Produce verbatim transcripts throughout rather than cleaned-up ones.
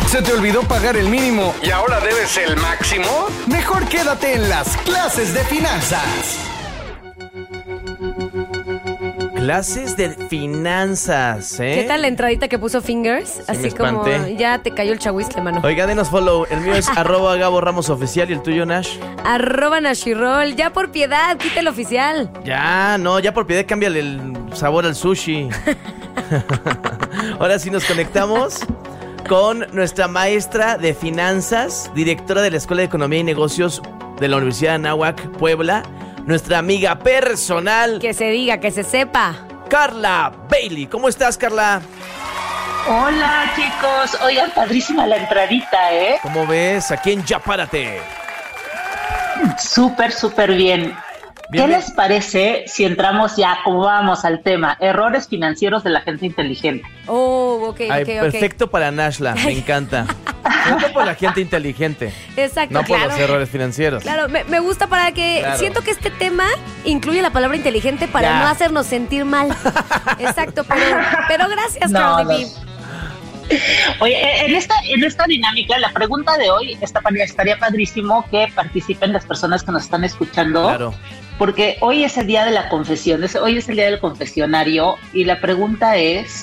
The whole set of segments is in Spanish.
¿Se te olvidó pagar el mínimo y ahora debes el máximo? Mejor quédate en las clases de finanzas. Clases de finanzas, ¿eh? ¿Qué tal la entradita que puso Fingers? Sí, Así me como espanté. ya te cayó el chahuistle, mano. Oiga, denos follow. El mío es arroba Gabo Ramos Oficial y el tuyo, Nash. Arroba Nashirol. Ya por piedad, quita el oficial. Ya, no, ya por piedad cámbiale el sabor al sushi. Ahora sí nos conectamos con nuestra maestra de finanzas, directora de la Escuela de Economía y Negocios de la Universidad de Anáhuac, Puebla, nuestra amiga personal, Que se diga, que se sepa. Carla Bailey. ¿Cómo estás, Carla? Hola, chicos. Oigan, padrísima la entradita, ¿eh? ¿Cómo ves? Aquí en Ya Párate. Súper, súper bien. Bien, ¿Qué bien. les parece si entramos ya, como vamos al tema, errores financieros de la gente inteligente? Oh, ok, Ay, ok, ok. perfecto para Nashla, me encanta. Perfecto por la gente inteligente, Exacto, no por claro. los errores financieros. Claro, me, me gusta para que... Claro. Siento que este tema incluye la palabra inteligente para Ya. no hacernos sentir mal. Exacto, pero, pero gracias, No, Cardi no. B. Oye, en esta, en esta dinámica, la pregunta de hoy está, estaría padrísimo que participen las personas que nos están escuchando. Claro. Porque hoy es el día de la confesión, es- hoy es el día del confesionario y la pregunta es,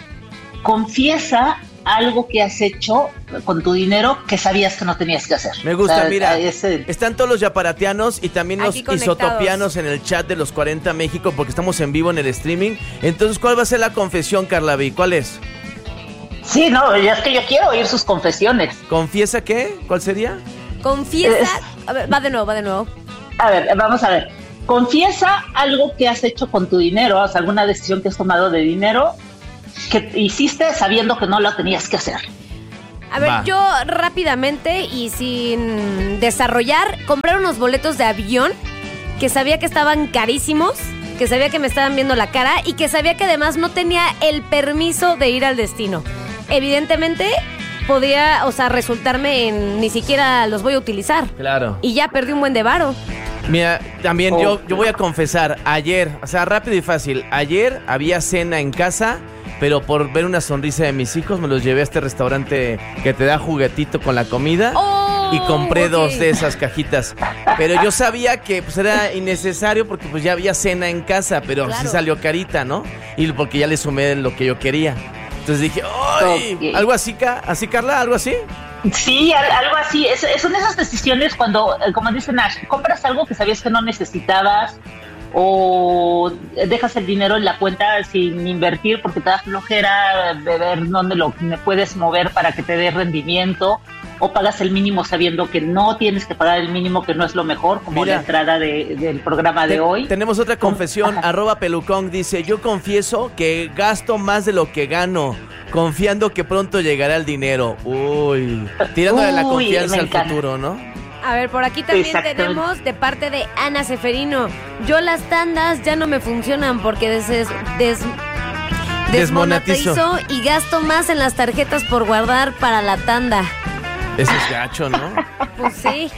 confiesa algo que has hecho con tu dinero que sabías que no tenías que hacer. Me gusta, O sea, mira, ese- están todos los yaparatianos y también los Aquí conectados. isotopianos en el chat de los cuarenta México porque estamos en vivo en el streaming. Entonces, ¿cuál va a ser la confesión, Carla B? ¿Cuál es? Sí, no, ya es que yo quiero oír sus confesiones. ¿Confiesa qué? ¿Cuál sería? Confiesa... A ver, va de nuevo, va de nuevo. A ver, vamos a ver. Confiesa algo que has hecho con tu dinero, o sea, alguna decisión que has tomado de dinero que hiciste sabiendo que no lo tenías que hacer. A ver, Va. yo rápidamente y sin desarrollar, compré unos boletos de avión que sabía que estaban carísimos, que sabía que me estaban viendo la cara y que sabía que además no tenía el permiso de ir al destino. Evidentemente, podía, o sea, resultarme en ni siquiera los voy a utilizar. Claro. Y ya perdí un buen de varo. Mira, también Oh. yo, yo voy a confesar, ayer, o sea, rápido y fácil, ayer había cena en casa, pero por ver una sonrisa de mis hijos me los llevé a este restaurante que te da juguetito con la comida. ¡Oh! Y compré ok. dos de esas cajitas. Pero yo sabía que pues era innecesario porque pues ya había cena en casa, pero sí Claro. salió carita, ¿no? Y porque ya le sumé lo que yo quería. Entonces dije, ¡ay! Ok. ¿Algo así, Ca- así, Carla? ¿Algo así? Sí, al- algo así. Es, es- son esas decisiones cuando, eh, como dice Nash, compras algo que sabías que no necesitabas o dejas el dinero en la cuenta sin invertir porque te da flojera de ver dónde lo puedes mover para que te dé rendimiento, o pagas el mínimo sabiendo que no tienes que pagar el mínimo, que no es lo mejor, como Mira. la entrada de- del programa de Te- hoy. Tenemos otra confesión, Ajá. arroba pelucón, dice, yo confieso que gasto más de lo que gano, confiando que pronto llegará el dinero. Uy, tirándole la Uy, confianza me al encanta. futuro, ¿no? A ver, por aquí también Exactamente. tenemos de parte de Ana Seferino. Yo las tandas ya no me funcionan porque des, des- Desmonetizo. desmonetizo y gasto más en las tarjetas por guardar para la tanda. Ese es gacho, ¿no? Pues sí,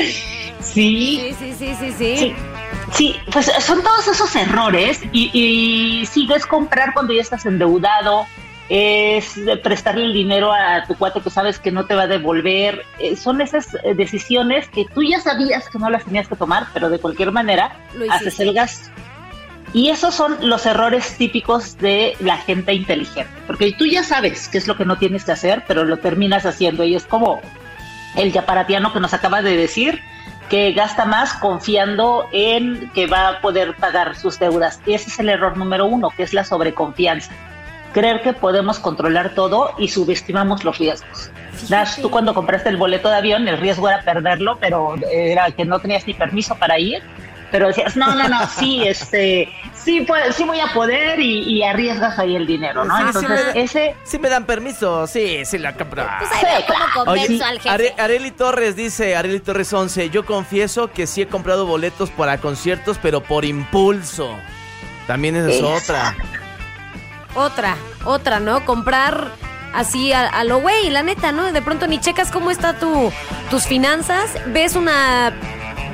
Sí, sí, sí, sí, sí, sí. Sí, sí, pues son todos esos errores y, y sigues comprar cuando ya estás endeudado, es de prestarle el dinero a tu cuate que sabes que no te va a devolver, eh, son esas eh, decisiones que tú ya sabías que no las tenías que tomar, pero de cualquier manera Lo hiciste. haces el gasto. Y esos son los errores típicos de la gente inteligente, porque tú ya sabes qué es lo que no tienes que hacer, pero lo terminas haciendo y es como el yaparatiano que nos acaba de decir, que gasta más confiando en que va a poder pagar sus deudas. Y ese es el error número uno, que es la sobreconfianza. Creer que podemos controlar todo y subestimamos los riesgos. Nash, tú cuando compraste el boleto de avión, el riesgo era perderlo, pero era que no tenías ni permiso para ir. Pero decías, no, no, no, sí, este, sí, pues, sí voy a poder y, y arriesgas ahí el dinero, ¿no? Sí, sí Entonces, me- ese... Sí me dan permiso, sí, sí la compro. Pues ahí ve cómo convenzo Oye, al jefe. Are- Areli Torres dice, Areli Torres once, yo confieso que sí he comprado boletos para conciertos, pero por impulso. También esa es otra. Otra, otra, ¿no? Comprar así a, a lo güey, la neta, ¿no? De pronto ni checas cómo está tu, tus finanzas, ves una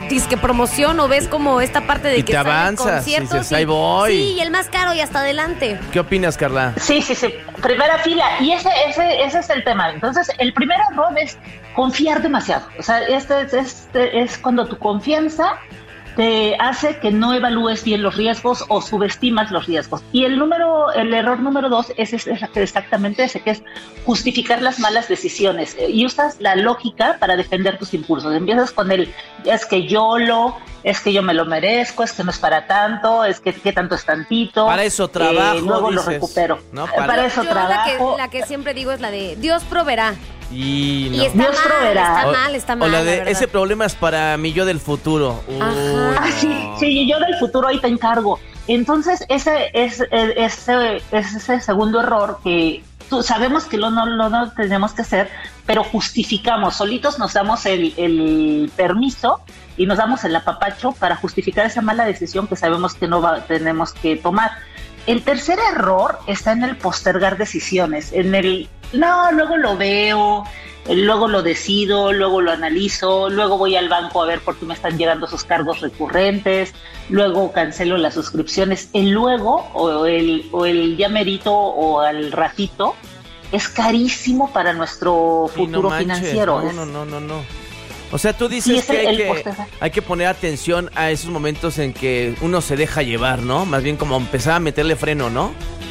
disque promoción o ves como esta parte de y que te salen avanzas, conciertos dices, ahí voy. Sí, y el más caro y hasta adelante. ¿Qué opinas, Carla? Sí, sí, sí, primera fila. Y ese, ese, ese es el tema. Entonces, el primer error es confiar demasiado. O sea, este, este es cuando tu confianza te hace que no evalúes bien los riesgos o subestimas los riesgos. Y el número, el error número dos es, es, es exactamente ese, que es justificar las malas decisiones. Y usas la lógica para defender tus impulsos. Empiezas con el, es que yo lo, es que yo me lo merezco, es que no es para tanto, es que qué tanto es tantito. Para eso trabajo, eh, luego dices, lo recupero. ¿no? Para, Para- eso Yo trabajo. la que, la que siempre digo es la de Dios proveerá. Y, Y no. está Dios mal, proveerá. está O- mal, está mal. O la la de, verdad. ese problema es para mi yo del futuro. Uy, Ajá. no. Ah, sí, sí, yo del futuro ahí te encargo. Entonces, ese es ese, ese segundo error que tú, sabemos que lo no lo no tenemos que hacer, pero justificamos, solitos nos damos el, el permiso y nos damos el apapacho para justificar esa mala decisión que sabemos que no va, tenemos que tomar. El tercer error está en el postergar decisiones, en el, no, luego lo veo, luego lo decido, luego lo analizo, luego voy al banco a ver por qué me están llegando esos cargos recurrentes, luego cancelo las suscripciones. El luego o el, o el ya merito o al ratito es carísimo para nuestro Y no futuro manches, financiero. No, Es- no, no, no, no. O sea, tú dices Sí, ese que, hay el que postergar. hay que poner atención a esos momentos en que uno se deja llevar, ¿no? Más bien como empezar a meterle freno, ¿no?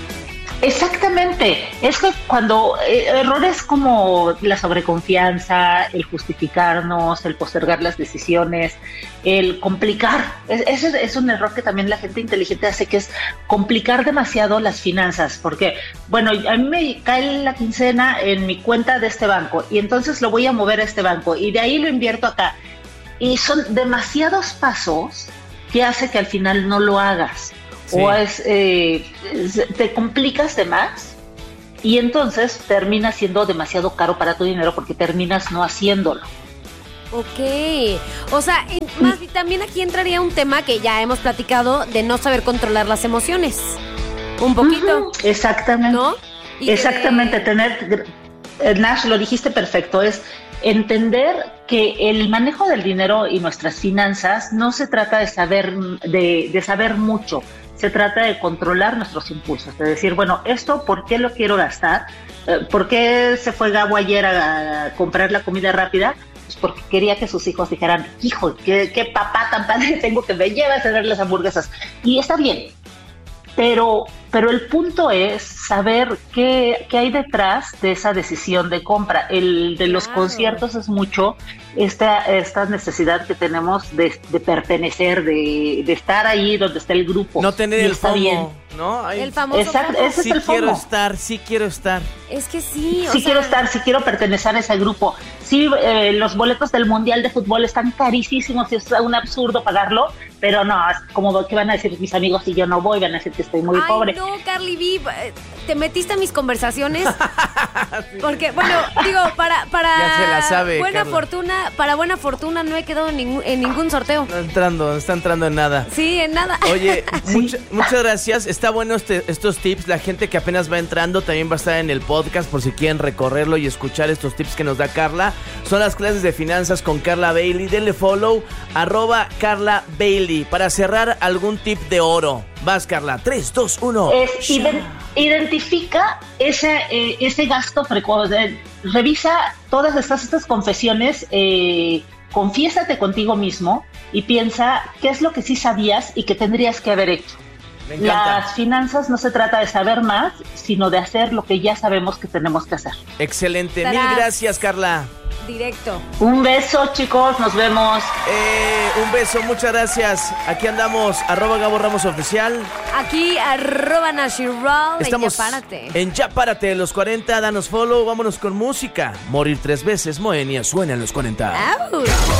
Exactamente, es que cuando eh, errores como la sobreconfianza, el justificarnos, el postergar las decisiones, el complicar, es- ese es un error que también la gente inteligente hace, que es complicar demasiado las finanzas, porque, bueno, a mí me cae la quincena en mi cuenta de este banco y entonces lo voy a mover a este banco y de ahí lo invierto acá. Y son demasiados pasos que hace que al final no lo hagas. Sí. O es, eh, es- te complicas de más y entonces termina siendo demasiado caro para tu dinero porque terminas no haciéndolo. Ok, o sea, en- más bien también aquí entraría un tema que ya hemos platicado de no saber controlar las emociones. Un poquito, Ujú, exactamente. ¿no? Y que Exactamente, de- tener, eh, Nash, lo dijiste perfecto, es entender que el manejo del dinero y nuestras finanzas no se trata de saber, de, de saber mucho, se trata de controlar nuestros impulsos, de decir, bueno, esto, ¿por qué lo quiero gastar? Eh, ¿Por qué se fue Gabo ayer a, a comprar la comida rápida? Pues porque quería que sus hijos dijeran, hijo, qué, qué papá tan padre tengo que me lleva a cenar las hamburguesas. Y está bien, pero, pero el punto es saber qué, qué hay detrás de esa decisión de compra. El de los Claro. conciertos es mucho esta, esta necesidad que tenemos de, de pertenecer, de, de estar ahí donde está el grupo. No tener Y el está FOMO, bien. ¿no? Ay, El famoso Exacto, FOMO. ese sí es el quiero FOMO. estar, sí quiero estar. Es que sí, o Sí sea, quiero estar, sí quiero pertenecer a ese grupo. Sí, eh, los boletos del Mundial de Fútbol están carísimos y es un absurdo pagarlo, pero no, es como que van a decir mis amigos si yo no voy, van a decir que estoy muy Ay, pobre. no, Carly B, eh, te metiste a mis conversaciones. Porque, bueno, digo, para, para Ya se la sabe, buena Carla. fortuna, para buena fortuna no he quedado en ningún, en ningún sorteo. No entrando, no está entrando en nada. Sí, en nada. Oye, mucha- muchas gracias. Está bueno este- estos tips. La gente que apenas va entrando también va a estar en el podcast por si quieren recorrerlo y escuchar estos tips que nos da Carla. Son las clases de finanzas con Carla Bailey. Denle follow, arroba Carla Bailey. Para cerrar, algún tip de oro. Vas, Carla. tres, dos, uno. Es iden- identifica ese, eh, ese gasto frecuente, revisa todas estas, estas confesiones, eh, confiésate contigo mismo y piensa qué es lo que sí sabías y que tendrías que haber hecho. Me encanta. Las finanzas no se trata de saber más, sino de hacer lo que ya sabemos que tenemos que hacer. Excelente. Tarás. Mil gracias, Carla. Directo. Un beso, chicos, nos vemos. Eh, un beso, muchas gracias. Aquí andamos, arroba Gabo Ramos Oficial. Aquí, arroba Nashiral. Estamos Ya párate. en Ya Párate, los cuarenta. Danos follow, vámonos con música. Morir tres veces, Moenia, suena en los cuarenta. Au.